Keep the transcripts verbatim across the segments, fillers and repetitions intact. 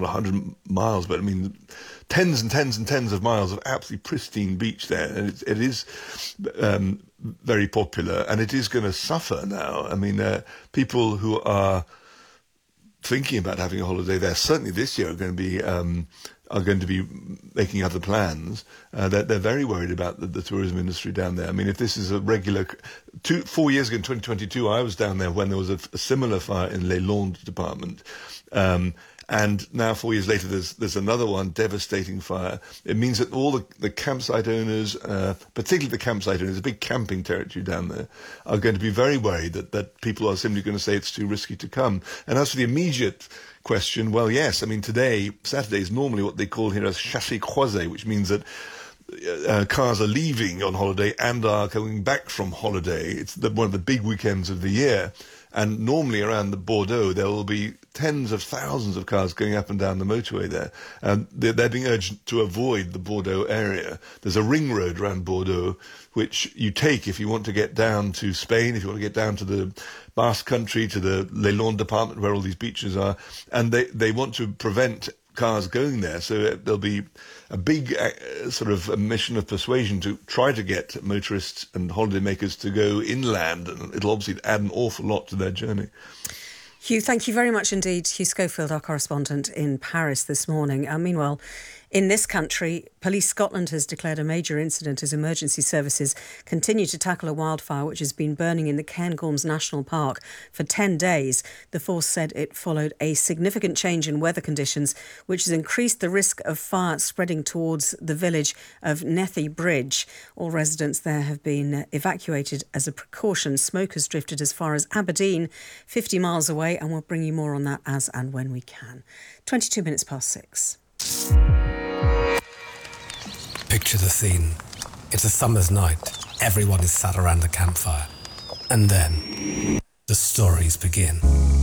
one hundred miles, but I mean, tens and tens and tens of miles of absolutely pristine beach there. And it, it is um, very popular, and it is going to suffer now. I mean, uh, people who are thinking about having a holiday there, certainly this year, are going to be um, are going to be making other plans. Uh, they're, they're very worried about the, the tourism industry down there. I mean, if this is a regular... Two, four years ago in twenty twenty-two, I was down there when there was a, a similar fire in Les Landes department. Um, and now, four years later, there's there's another one, devastating fire. It means that all the, the campsite owners, uh, particularly the campsite owners, a big camping territory down there, are going to be very worried that, that people are simply going to say it's too risky to come. And as for the immediate question, well, yes, I mean, today, Saturday is normally what they call here a chassé croisé, which means that uh, cars are leaving on holiday and are coming back from holiday. It's the, one of the big weekends of the year. And normally around the Bordeaux, there will be tens of thousands of cars going up and down the motorway there. And they're, they're being urged to avoid the Bordeaux area. There's a ring road around Bordeaux, which you take if you want to get down to Spain, if you want to get down to the Basque Country, to the Les Landes department where all these beaches are. And they, they want to prevent cars going there. So there'll be a big uh, sort of a mission of persuasion to try to get motorists and holidaymakers to go inland, and it'll obviously add an awful lot to their journey. Hugh, thank you very much indeed. Hugh Schofield, our correspondent in Paris this morning. Uh, meanwhile, in this country, Police Scotland has declared a major incident as emergency services continue to tackle a wildfire which has been burning in the Cairngorms National Park for ten days. The force said it followed a significant change in weather conditions, which has increased the risk of fire spreading towards the village of Nethy Bridge. All residents there have been evacuated as a precaution. Smoke has drifted as far as Aberdeen, fifty miles away, and we'll bring you more on that as and when we can. twenty-two minutes past six. Picture the scene. It's a summer's night. Everyone is sat around a campfire. And then the stories begin.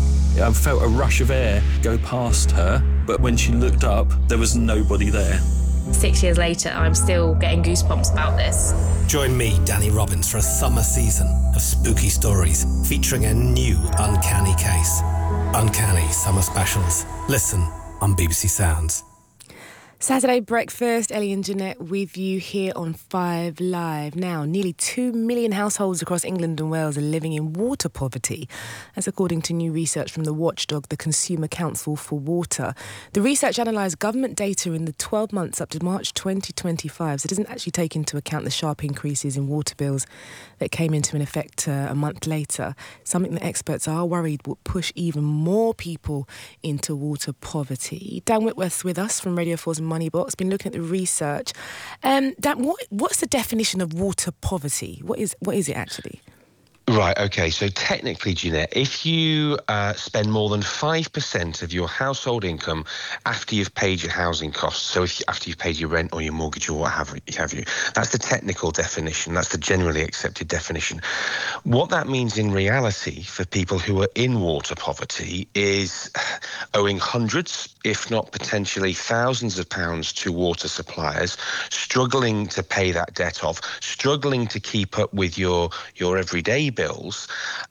I felt a rush of air go past her, but when she looked up, there was nobody there. Six years later, I'm still getting goosebumps about this. Join me, Danny Robbins, for a summer season of spooky stories featuring a new uncanny case. Uncanny Summer Specials. Listen on B B C Sounds. Saturday breakfast, Ellie and Jeanette with you here on Five Live. Now, nearly two million households across England and Wales are living in water poverty. That's according to new research from the watchdog, the Consumer Council for Water. The research analysed government data in the twelve months up to March twenty twenty-five, so it doesn't actually take into account the sharp increases in water bills that came into an effect uh, a month later, something that experts are worried will push even more people into water poverty. Dan Whitworth's with us from Radio four's Moneybox, been looking at the research. Um, Dan, what, what's the definition of water poverty? What is what is it actually? Right, okay, so technically, Jeanette, if you uh, spend more than five percent of your household income after you've paid your housing costs, so if you, after you've paid your rent or your mortgage or what have, have you, that's the technical definition, that's the generally accepted definition. What that means in reality for people who are in water poverty is owing hundreds, if not potentially thousands of pounds to water suppliers, struggling to pay that debt off, struggling to keep up with your, your everyday bills.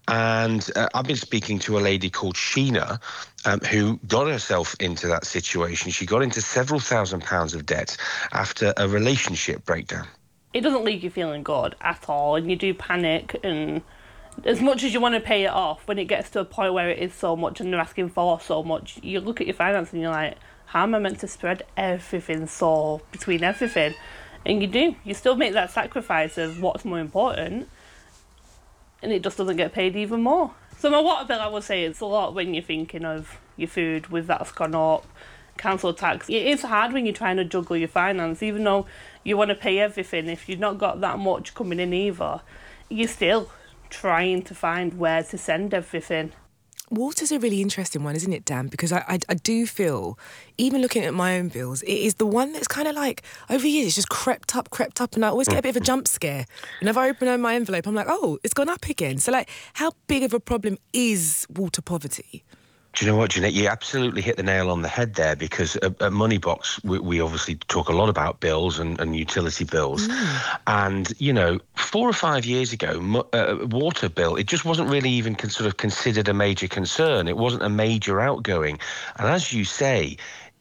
And uh, I've been speaking to a lady called Sheena, um, who got herself into that situation. She got into several thousand pounds of debt after a relationship breakdown. It doesn't leave you feeling good at all, and you do panic, and as much as you want to pay it off, when it gets to a point where it is so much and they're asking for so much, you look at your finances and you're like, how am I meant to spread everything so between everything? And you do. You still make that sacrifice of what's more important, and it just doesn't get paid even more. So my water bill, I would say, it's a lot when you're thinking of your food with that's gone up, council tax. It is hard when you're trying to juggle your finance, even though you want to pay everything. If you've not got that much coming in either, you're still trying to find where to send everything. Water's a really interesting one, isn't it, Dan? Because I, I, I do feel, even looking at my own bills, it is the one that's kind of like, over the years, it's just crept up, crept up, and I always get a bit of a jump scare. Whenever I open my envelope, I'm like, oh, it's gone up again. So, like, how big of a problem is water poverty? Do you know what, Jeanette? You absolutely hit the nail on the head there, because at, at Moneybox, we, we obviously talk a lot about bills and, and utility bills. Mm. And, you know, four or five years ago, mo- uh, water bill, it just wasn't really even con- sort of considered a major concern. It wasn't a major outgoing. And as you say,